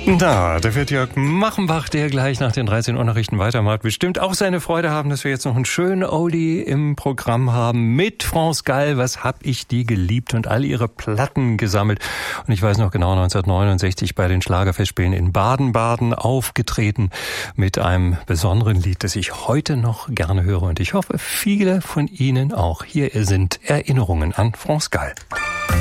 Da wird Jörg Machenbach, der gleich nach den 13 Uhr Nachrichten weitermacht, bestimmt auch seine Freude haben, dass wir jetzt noch einen schönen Oldie im Programm haben mit France Gall. Was hab ich die geliebt und all ihre Platten gesammelt. Und ich weiß noch genau, 1969 bei den Schlagerfestspielen in Baden-Baden aufgetreten mit einem besonderen Lied, das ich heute noch gerne höre. Und ich hoffe, viele von Ihnen auch. Hier sind Erinnerungen an France Gall.